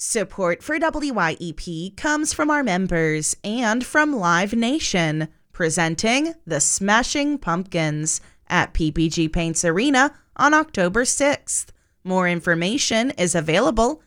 Support for WYEP comes from our members and from Live Nation, presenting the Smashing Pumpkins at PPG Paints Arena on October 6th. More information is available